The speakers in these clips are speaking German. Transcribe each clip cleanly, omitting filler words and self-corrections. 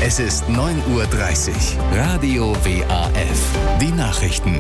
Es ist 9:30 Uhr. Radio WAF. Die Nachrichten.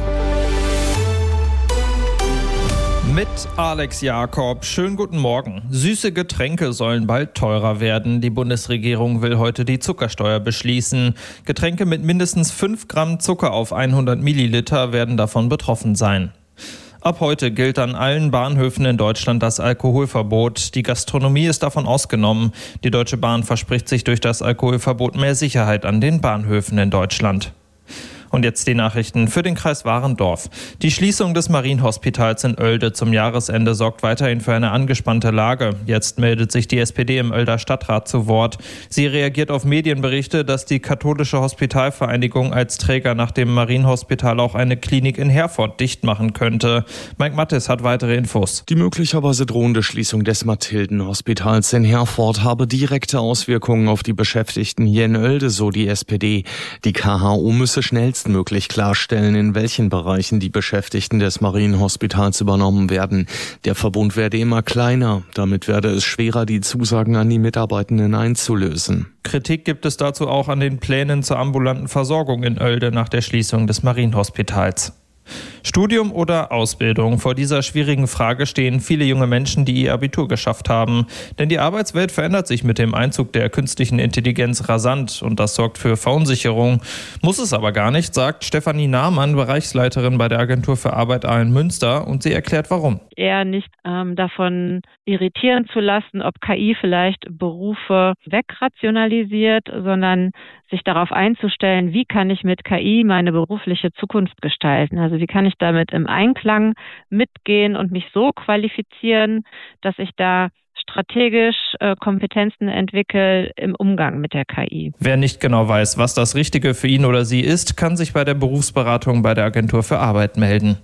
Mit Alex Jakob. Schönen guten Morgen. Süße Getränke sollen bald teurer werden. Die Bundesregierung will heute die Zuckersteuer beschließen. Getränke mit mindestens 5 Gramm Zucker auf 100 Milliliter werden davon betroffen sein. Ab heute gilt an allen Bahnhöfen in Deutschland das Alkoholverbot. Die Gastronomie ist davon ausgenommen. Die Deutsche Bahn verspricht sich durch das Alkoholverbot mehr Sicherheit an den Bahnhöfen in Deutschland. Und jetzt die Nachrichten für den Kreis Warendorf. Die Schließung des Marienhospitals in Oelde zum Jahresende sorgt weiterhin für eine angespannte Lage. Jetzt meldet sich die SPD im Oelder Stadtrat zu Wort. Sie reagiert auf Medienberichte, dass die katholische Hospitalvereinigung als Träger nach dem Marienhospital auch eine Klinik in Herford dicht machen könnte. Mike Mattes hat weitere Infos. Die möglicherweise drohende Schließung des Mathilden-Hospitals in Herford habe direkte Auswirkungen auf die Beschäftigten hier in Oelde, so die SPD. Die KHO müsse schnellstmöglich klarstellen, in welchen Bereichen die Beschäftigten des Marienhospitals übernommen werden. Der Verbund werde immer kleiner. Damit werde es schwerer, die Zusagen an die Mitarbeitenden einzulösen. Kritik gibt es dazu auch an den Plänen zur ambulanten Versorgung in Oelde nach der Schließung des Marienhospitals. Studium oder Ausbildung? Vor dieser schwierigen Frage stehen viele junge Menschen, die ihr Abitur geschafft haben. Denn die Arbeitswelt verändert sich mit dem Einzug der künstlichen Intelligenz rasant und das sorgt für Verunsicherung. Muss es aber gar nicht, sagt Stefanie Nahmann, Bereichsleiterin bei der Agentur für Arbeit in Münster, und sie erklärt warum. Eher nicht davon irritieren zu lassen, ob KI vielleicht Berufe wegrationalisiert, sondern sich darauf einzustellen, wie kann ich mit KI meine berufliche Zukunft gestalten? Also wie kann ich damit im Einklang mitgehen und mich so qualifizieren, dass ich da strategisch Kompetenzen entwickle im Umgang mit der KI. Wer nicht genau weiß, was das Richtige für ihn oder sie ist, kann sich bei der Berufsberatung bei der Agentur für Arbeit melden.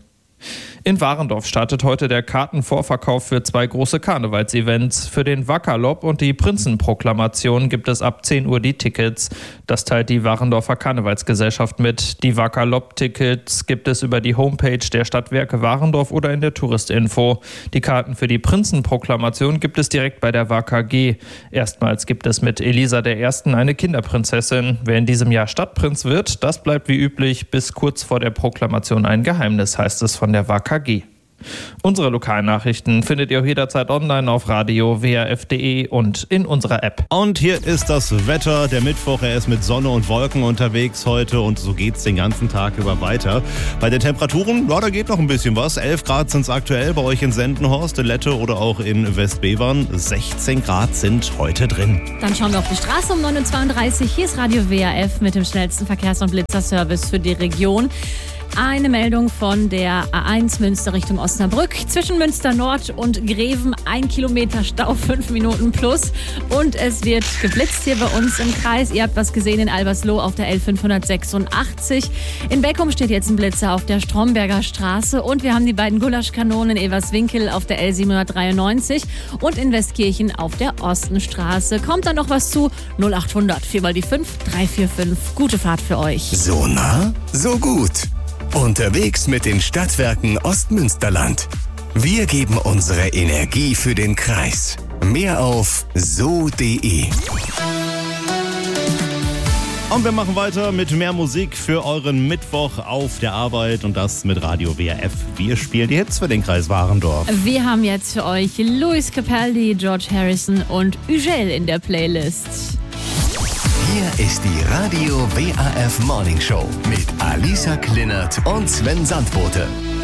In Warendorf startet heute der Kartenvorverkauf für 2 große Karnevalsevents. Für den Wackerlob und die Prinzenproklamation gibt es ab 10 Uhr die Tickets. Das teilt die Warendorfer Karnevalsgesellschaft mit. Die Wackerlob-Tickets gibt es über die Homepage der Stadtwerke Warendorf oder in der Touristinfo. Die Karten für die Prinzenproklamation gibt es direkt bei der WKG. Erstmals gibt es mit Elisa I. eine Kinderprinzessin. Wer in diesem Jahr Stadtprinz wird, das bleibt wie üblich bis kurz vor der Proklamation ein Geheimnis, heißt es von der WKG. Unsere Lokalnachrichten findet ihr jederzeit online auf radio-waf.de und in unserer App. Und hier ist das Wetter. Der Mittwoch, er ist mit Sonne und Wolken unterwegs heute und so geht's den ganzen Tag über weiter. Bei den Temperaturen, ja, da geht noch ein bisschen was. 11 Grad sind es aktuell bei euch in Sendenhorst, in Lette oder auch in Westbevern. 16 Grad sind heute drin. Dann schauen wir auf die Straße um 9:32 Uhr. Hier ist Radio WAF mit dem schnellsten Verkehrs- und Blitzerservice für die Region. Eine Meldung von der A1 Münster Richtung Osnabrück. Zwischen Münster Nord und Greven 1 Kilometer Stau, 5 Minuten plus. Und es wird geblitzt hier bei uns im Kreis. Ihr habt was gesehen in Albersloh auf der L586. In Beckum steht jetzt ein Blitzer auf der Stromberger Straße. Und wir haben die beiden Gulaschkanonen in Everswinkel auf der L793 und in Westkirchen auf der Ostenstraße. Kommt dann noch was zu? 0800 4 mal die 5 345. Gute Fahrt für euch. So nah, so gut. Unterwegs mit den Stadtwerken Ostmünsterland. Wir geben unsere Energie für den Kreis. Mehr auf so.de. Und wir machen weiter mit mehr Musik für euren Mittwoch auf der Arbeit und das mit Radio WAF. Wir spielen die Hits für den Kreis Warendorf. Wir haben jetzt für euch Louis Capaldi, George Harrison und Ugel in der Playlist. Hier ist die Radio WAF Morning Show mit Alisa Klinert und Sven Sandbote.